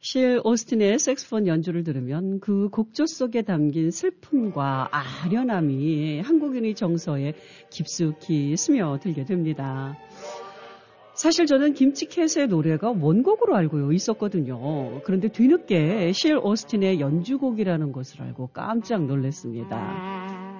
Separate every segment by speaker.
Speaker 1: 실 오스틴의 색소폰 연주를 들으면 그 곡조 속에 담긴 슬픔과 아련함이 한국인의 정서에 깊숙이 스며들게 됩니다. 사실 저는 김치캣의 노래가 원곡으로 알고 있었거든요. 그런데 뒤늦게 실 오스틴의 연주곡이라는 것을 알고 깜짝 놀랐습니다.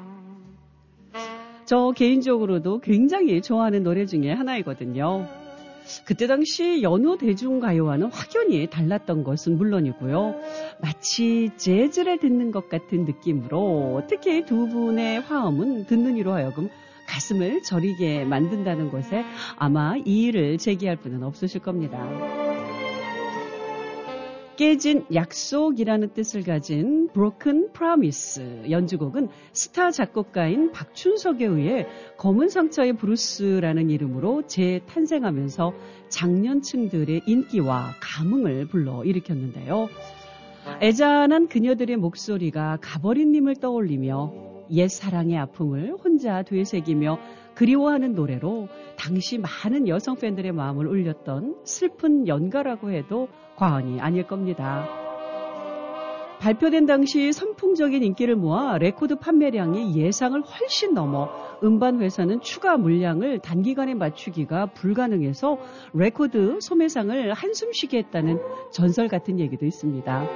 Speaker 1: 저 개인적으로도 굉장히 좋아하는 노래 중에 하나이거든요. 그때 당시 연호 대중가요와는 확연히 달랐던 것은 물론이고요. 마치 재즈를 듣는 것 같은 느낌으로 특히 두 분의 화음은 듣는 이로 하여금 가슴을 저리게 만든다는 것에 아마 이의를 제기할 분은 없으실 겁니다. 깨진 약속이라는 뜻을 가진 Broken Promise 연주곡은 스타 작곡가인 박춘석에 의해 검은 상처의 브루스라는 이름으로 재탄생하면서 장년층들의 인기와 감흥을 불러일으켰는데요. 애잔한 그녀들의 목소리가 가버린 님을 떠올리며 옛 사랑의 아픔을 혼자 되새기며 그리워하는 노래로 당시 많은 여성 팬들의 마음을 울렸던 슬픈 연가라고 해도 과언이 아닐 겁니다. 발표된 당시 선풍적인 인기를 모아 레코드 판매량이 예상을 훨씬 넘어 음반 회사는 추가 물량을 단기간에 맞추기가 불가능해서 레코드 소매상을 한숨 쉬게 했다는 전설 같은 얘기도 있습니다.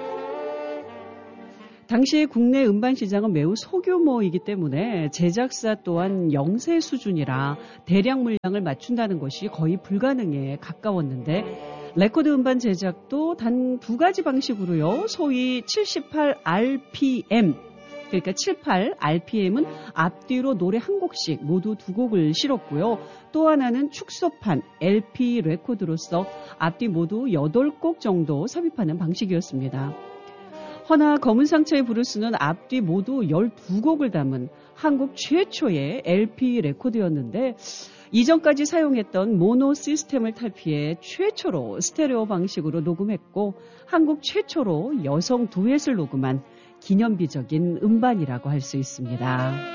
Speaker 1: 당시 국내 음반 시장은 매우 소규모이기 때문에 제작사 또한 영세 수준이라 대량 물량을 맞춘다는 것이 거의 불가능에 가까웠는데 레코드 음반 제작도 단 두 가지 방식으로요. 소위 78RPM, 그러니까 78RPM은 앞뒤로 노래 한 곡씩 모두 두 곡을 실었고요. 또 하나는 축소판 LP 레코드로서 앞뒤 모두 8곡 정도 삽입하는 방식이었습니다. 허나 검은 상처의 브루스는 앞뒤 모두 12곡을 담은 한국 최초의 LP 레코드였는데 이전까지 사용했던 모노 시스템을 탈피해 최초로 스테레오 방식으로 녹음했고 한국 최초로 여성 두엣을 녹음한 기념비적인 음반이라고 할 수 있습니다.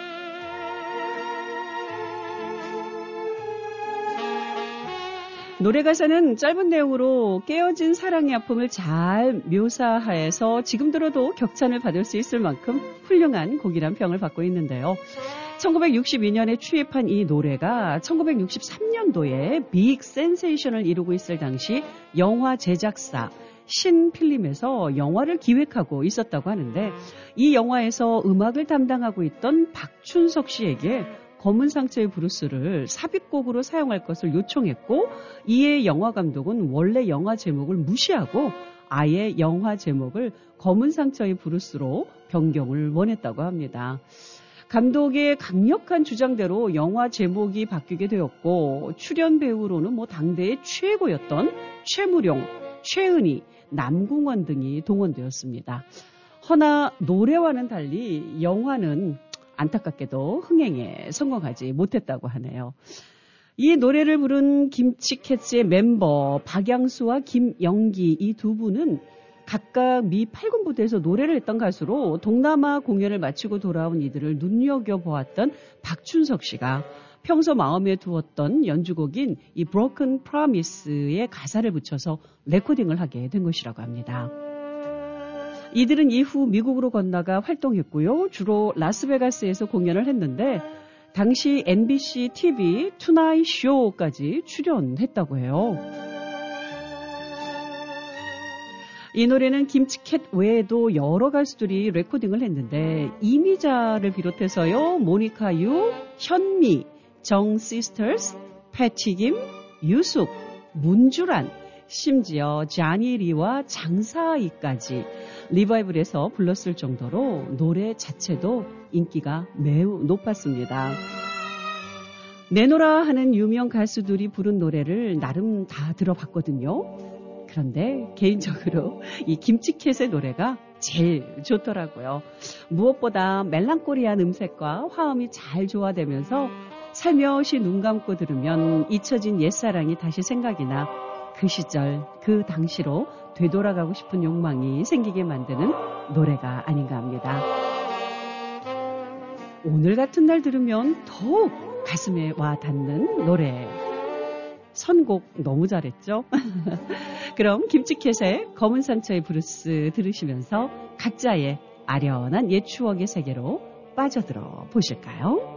Speaker 1: 노래 가사는 짧은 내용으로 깨어진 사랑의 아픔을 잘 묘사해서 지금 들어도 격찬을 받을 수 있을 만큼 훌륭한 곡이란 평을 받고 있는데요. 1962년에 취입한 이 노래가 1963년도에 빅 센세이션을 이루고 있을 당시 영화 제작사 신필름에서 영화를 기획하고 있었다고 하는데 이 영화에서 음악을 담당하고 있던 박춘석 씨에게 검은 상처의 브루스를 삽입곡으로 사용할 것을 요청했고 이에 영화 감독은 원래 영화 제목을 무시하고 아예 영화 제목을 검은 상처의 브루스로 변경을 원했다고 합니다. 감독의 강력한 주장대로 영화 제목이 바뀌게 되었고 출연 배우로는 당대의 최고였던 최무룡, 최은희, 남궁원 등이 동원되었습니다. 허나 노래와는 달리 영화는 안타깝게도 흥행에 성공하지 못했다고 하네요. 이 노래를 부른 김치캣의 멤버 박양수와 김영기 이 두 분은 각각 미 8군 부대에서 노래를 했던 가수로 동남아 공연을 마치고 돌아온 이들을 눈여겨보았던 박춘석 씨가 평소 마음에 두었던 연주곡인 이 Broken Promise의 가사를 붙여서 레코딩을 하게 된 것이라고 합니다. 이들은 이후 미국으로 건너가 활동했고요. 주로 라스베가스에서 공연을 했는데 당시 NBC TV 투나잇 쇼까지 출연했다고 해요. 이 노래는 김치캣 외에도 여러 가수들이 레코딩을 했는데 이미자를 비롯해서요. 모니카 유, 현미, 정 시스터스, 패티김, 유숙, 문주란, 심지어 자니리와 장사이까지 리바이벌에서 불렀을 정도로 노래 자체도 인기가 매우 높았습니다. 내노라 하는 유명 가수들이 부른 노래를 나름 다 들어봤거든요. 그런데 개인적으로 이 김치캣의 노래가 제일 좋더라고요. 무엇보다 멜랑콜리한 음색과 화음이 잘 조화되면서 살며시 눈 감고 들으면 잊혀진 옛사랑이 다시 생각이 나 그 시절, 그 당시로 되돌아가고 싶은 욕망이 생기게 만드는 노래가 아닌가 합니다. 오늘 같은 날 들으면 더욱 가슴에 와 닿는 노래. 선곡 너무 잘했죠? 그럼 김치캣의 검은 상처의 브루스 들으시면서 각자의 아련한 옛 추억의 세계로 빠져들어 보실까요?